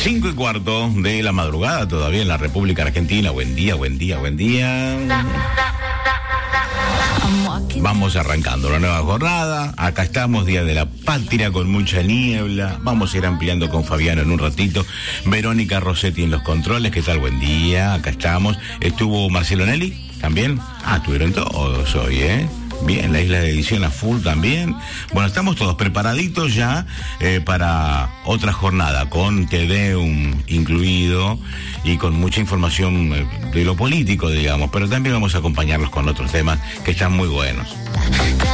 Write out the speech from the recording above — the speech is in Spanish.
5:15 de la madrugada, todavía en la República Argentina. Buen día, buen día, buen día. Vamos arrancando la nueva jornada. Acá estamos, Día de la Patria, con mucha niebla. Vamos a ir ampliando con Fabiano en un ratito. Verónica Rossetti en los controles. ¿Qué tal? Buen día. Acá estamos. Estuvo Marcelo Nelly también. Estuvieron todos hoy, Bien, la isla de edición a full también. Bueno, estamos todos preparaditos ya para otra jornada, con Te Deum incluido y con mucha información de lo político, digamos, pero también vamos a acompañarlos con otros temas que están muy buenos.